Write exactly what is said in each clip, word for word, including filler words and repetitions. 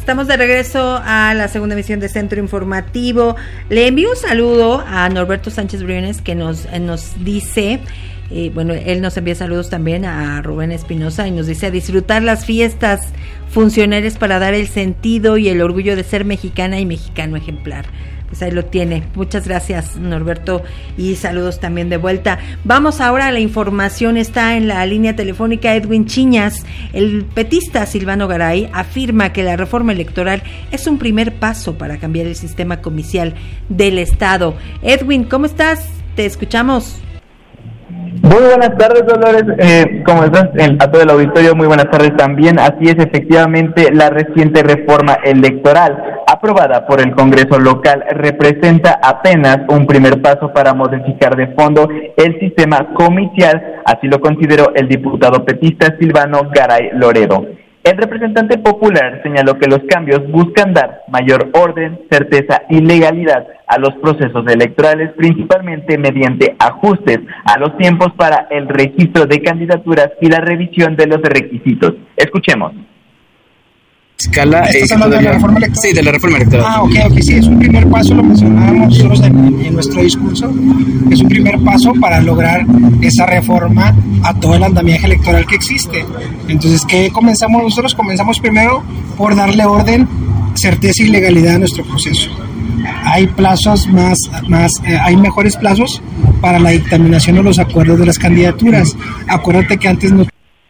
estamos de regreso a la segunda emisión de Centro Informativo. Le envío un saludo a Norberto Sánchez Briones, que nos, eh, nos dice, eh, bueno, él nos envía saludos también a Rubén Espinosa y nos dice: a disfrutar las fiestas funcionales para dar el sentido y el orgullo de ser mexicana y mexicano ejemplar. Pues ahí lo tiene. Muchas gracias, Norberto, y saludos también de vuelta. Vamos ahora a la información. Está en la línea telefónica Edwin Chiñas. El petista Silvano Garay afirma que la reforma electoral es un primer paso para cambiar el sistema comicial del Estado. Edwin, ¿cómo estás? Te escuchamos. Muy buenas tardes, Dolores. Eh, ¿Cómo estás? A todo el auditorio, muy buenas tardes también. Así es, efectivamente, la reciente reforma electoral aprobada por el Congreso local representa apenas un primer paso para modificar de fondo el sistema comicial, así lo consideró el diputado petista Silvano Garay Loredo. El representante popular señaló que los cambios buscan dar mayor orden, certeza y legalidad a los procesos electorales, principalmente mediante ajustes a los tiempos para el registro de candidaturas y la revisión de los requisitos. Escuchemos. Escala, ¿Estás eh, hablando todavía... de la reforma electoral? Sí, de la reforma electoral. Ah, ok, ok, sí, es un primer paso, lo mencionábamos nosotros en, en nuestro discurso, es un primer paso para lograr esa reforma a todo el andamiaje electoral que existe. Entonces, ¿qué comenzamos nosotros? Comenzamos primero por darle orden, certeza y legalidad a nuestro proceso. Hay plazos más, más eh, hay mejores plazos para la dictaminación de los acuerdos de las candidaturas. Acuérdate que antes no...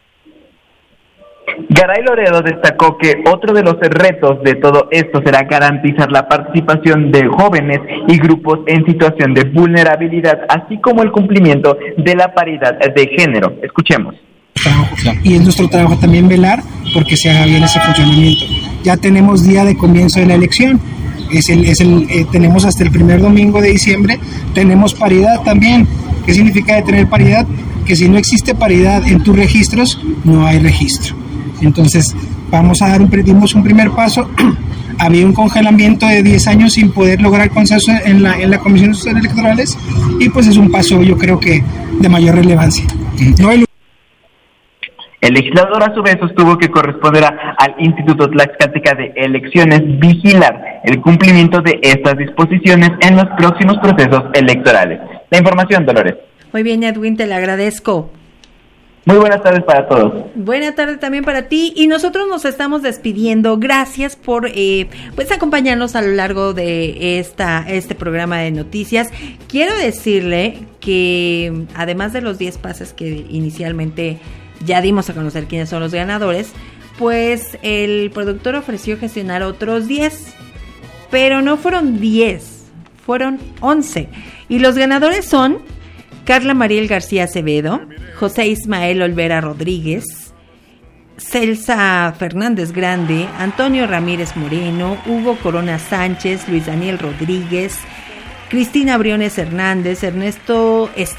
Garay Loredo destacó que otro de los retos de todo esto será garantizar la participación de jóvenes y grupos en situación de vulnerabilidad, así como el cumplimiento de la paridad de género. Escuchemos. Y es nuestro trabajo también velar porque se haga bien ese funcionamiento. Ya tenemos día de comienzo de la elección. Es el, es el, eh, tenemos hasta el primer domingo de diciembre, tenemos paridad también. ¿Qué significa de tener paridad? Que si no existe paridad en tus registros, no hay registro. Entonces, vamos a dar un, dimos un primer paso. Había un congelamiento de diez años sin poder lograr consenso en la, en la Comisión de Electorales, y pues es un paso, yo creo que de mayor relevancia. No hay... El legislador a su vez sostuvo que corresponderá al Instituto Tlaxcalteca de Elecciones vigilar el cumplimiento de estas disposiciones en los próximos procesos electorales. La información, Dolores. Muy bien, Edwin, te la agradezco. Muy buenas tardes para todos. Buena tarde también para ti, y nosotros nos estamos despidiendo. Gracias por eh, pues acompañarnos a lo largo de esta este programa de noticias. Quiero decirle que además de los diez pases que inicialmente ya dimos a conocer quiénes son los ganadores, pues el productor ofreció gestionar otros diez, pero no fueron diez, fueron once, y los ganadores son Carla Mariel García Acevedo, José Ismael Olvera Rodríguez, Celsa Fernández Grande, Antonio Ramírez Moreno, Hugo Corona Sánchez, Luis Daniel Rodríguez, Cristina Briones Hernández, Ernesto Estrella